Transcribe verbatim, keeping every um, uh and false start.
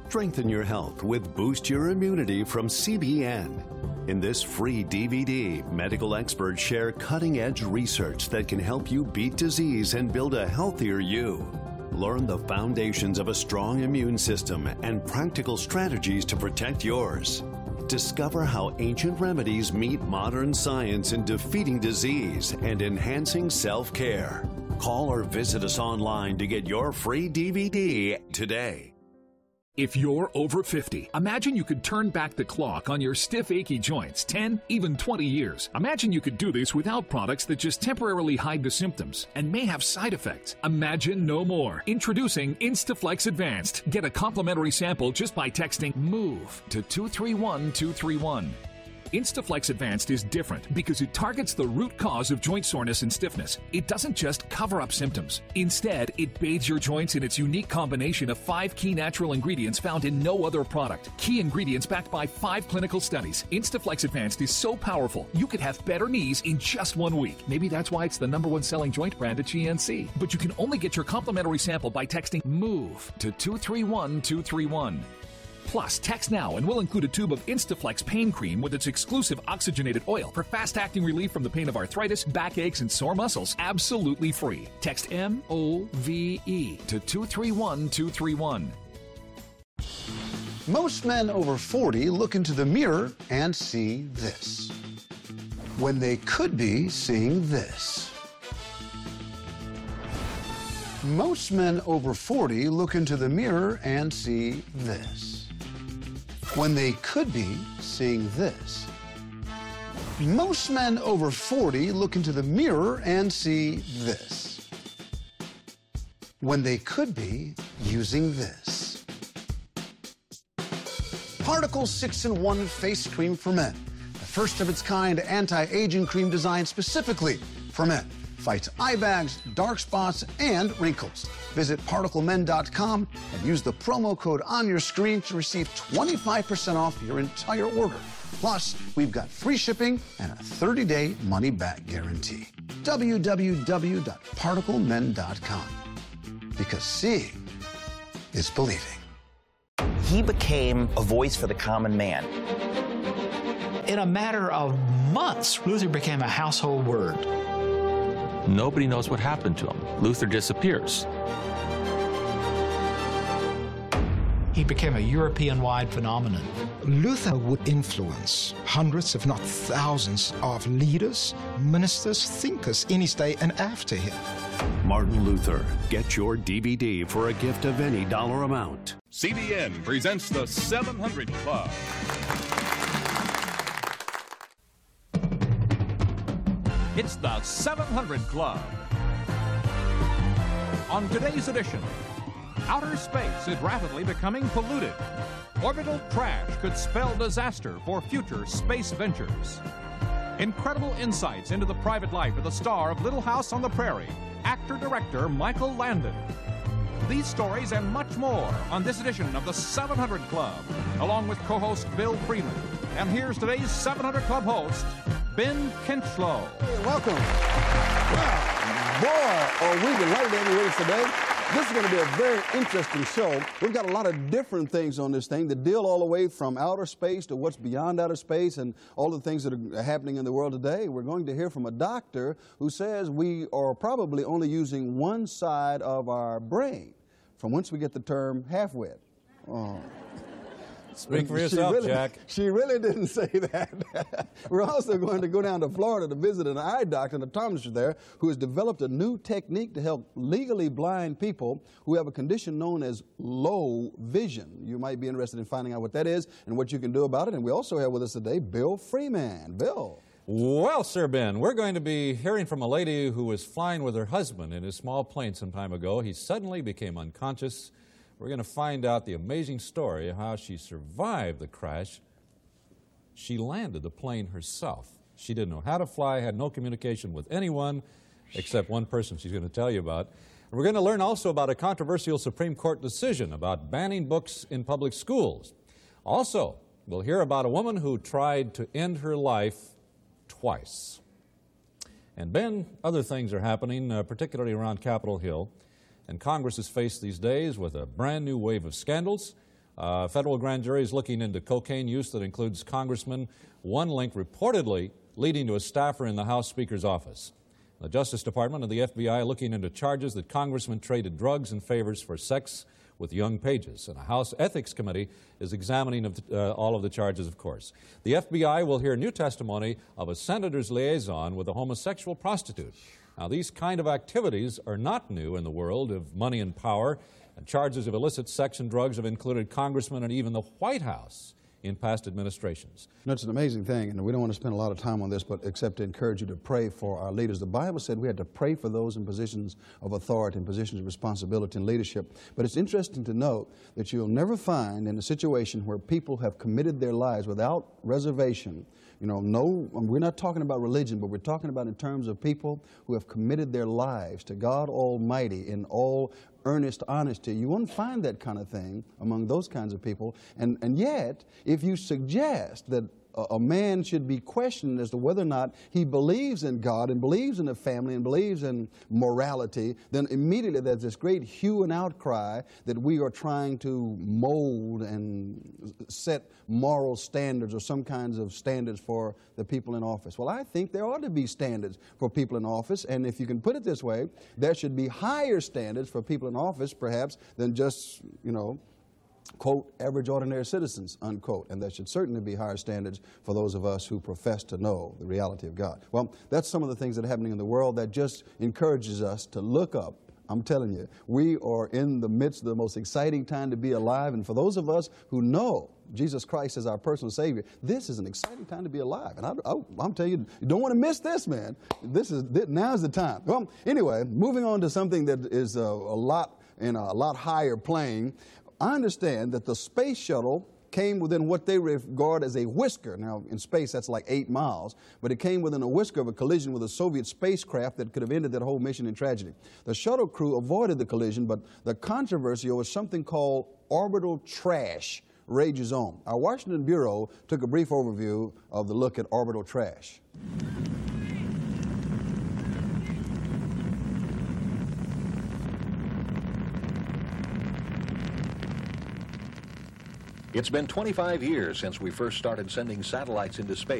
Strengthen your health with Boost Your Immunity from C B N. In this free D V D, medical experts share cutting-edge research that can help you beat disease and build a healthier you. Learn the foundations of a strong immune system and practical strategies to protect yours. Discover how ancient remedies meet modern science in defeating disease and enhancing self-care. Call or visit us online to get your free D V D today. If you're over fifty, imagine you could turn back the clock on your stiff, achy joints ten, even twenty years. Imagine you could do this without products that just temporarily hide the symptoms and may have side effects. Imagine no more. Introducing Instaflex Advanced. Get a complimentary sample just by texting MOVE to two three one two three one. Instaflex Advanced is different because it targets the root cause of joint soreness and stiffness. It doesn't just cover up symptoms. Instead, it bathes your joints in its unique combination of five key natural ingredients found in no other product. Key ingredients backed by five clinical studies. Instaflex Advanced is so powerful, you could have better knees in just one week. Maybe that's why it's the number one selling joint brand at G N C. But you can only get your complimentary sample by texting MOVE to two three one two three one. Plus, text now and we'll include a tube of Instaflex pain cream with its exclusive oxygenated oil for fast-acting relief from the pain of arthritis, backaches, and sore muscles. Absolutely free. Text M O V E to two three one two three one. Most men over forty look into the mirror and see this, when they could be seeing this. Most men over forty look into the mirror and see this, when they could be seeing this. Most men over forty look into the mirror and see this, when they could be using this. Particle six in one Face Cream for Men, the first of its kind anti-aging cream designed specifically for men. Fights eye bags, dark spots, and wrinkles. Visit particle men dot com and use the promo code on your screen to receive twenty-five percent off your entire order. Plus, we've got free shipping and a thirty day money-back guarantee. w w w dot particle men dot com. Because seeing is believing. He became a voice for the common man. In a matter of months, Luther became a household word. Nobody knows what happened to him. Luther disappears. He became a European-wide phenomenon. Luther would influence hundreds, if not thousands, of leaders, ministers, thinkers in his day and after him. Martin Luther. Get your D V D for a gift of any dollar amount. C B N presents the seven hundred Club. It's the seven hundred Club. On today's edition, outer space is rapidly becoming polluted. Orbital trash could spell disaster for future space ventures. Incredible insights into the private life of the star of Little House on the Prairie, actor-director Michael Landon. These stories and much more on this edition of the seven hundred Club, along with co-host Bill Freeland. And here's today's seven hundred Club host, Ben Kinchlow. Hey, welcome. Wow. Boy, are we delighted to have you with us today. This is going to be a very interesting show. We've got a lot of different things on this thing that deal all the way from outer space to what's beyond outer space and all the things that are happening in the world today. We're going to hear from a doctor who says we are probably only using one side of our brain, from whence we get the term half-wit. Oh. Speak for yourself, really, Jack. She really didn't say that. We're also going to go down to Florida to visit an eye doctor, an optometrist there, who has developed a new technique to help legally blind people who have a condition known as low vision. You might be interested in finding out what that is and what you can do about it. And we also have with us today Bill Freeman. Bill. Well, Sir Ben, we're going to be hearing from a lady who was flying with her husband in his small plane some time ago. He suddenly became unconscious. We're going to find out the amazing story of how she survived the crash. She landed the plane herself. She didn't know how to fly, had no communication with anyone except one person she's going to tell you about. And we're going to learn also about a controversial Supreme Court decision about banning books in public schools. Also, we'll hear about a woman who tried to end her life twice. And Ben, other things are happening, uh, particularly around Capitol Hill. And Congress is faced these days with a brand new wave of scandals. Uh, federal grand jury is looking into cocaine use that includes Congressman, one link reportedly leading to a staffer in the House Speaker's office. The Justice Department and the F B I looking into charges that Congressman traded drugs and favors for sex with young pages. And a House Ethics Committee is examining of the, uh, all of the charges, of course. The F B I will hear new testimony of a senator's liaison with a homosexual prostitute. Now, these kind of activities are not new in the world of money and power, and charges of illicit sex and drugs have included congressmen and even the White House in past administrations. You know, it's an amazing thing, and we don't want to spend a lot of time on this, but except to encourage you to pray for our leaders. The Bible said we had to pray for those in positions of authority and positions of responsibility and leadership. But it's interesting to note that you'll never find in a situation where people have committed their lives without reservation. You know, no, we're not talking about religion, but we're talking about in terms of people who have committed their lives to God Almighty in all earnest honesty. You won't find that kind of thing among those kinds of people. And, and yet, if you suggest that a man should be questioned as to whether or not he believes in God and believes in the family and believes in morality, then immediately there's this great hue and outcry that we are trying to mold and set moral standards or some kinds of standards for the people in office. Well, I think there ought to be standards for people in office, and if you can put it this way, there should be higher standards for people in office, perhaps, than just, you know, quote, average ordinary citizens, unquote. And there should certainly be higher standards for those of us who profess to know the reality of God. Well, that's some of the things that are happening in the world that just encourages us to look up. I'm telling you, we are in the midst of the most exciting time to be alive. And for those of us who know Jesus Christ as our personal Savior, this is an exciting time to be alive. And I, I, I'm telling you, you don't want to miss this, man. This is, now's the time. Well, anyway, moving on to something that is a, a lot in a lot higher plane. I understand that the space shuttle came within what they regard as a whisker. Now, in space, that's like eight miles, but it came within a whisker of a collision with a Soviet spacecraft that could have ended that whole mission in tragedy. The shuttle crew avoided the collision, but the controversy over something called orbital trash rages on. Our Washington Bureau took a brief overview of the look at orbital trash. It's been twenty-five years since we first started sending satellites into space.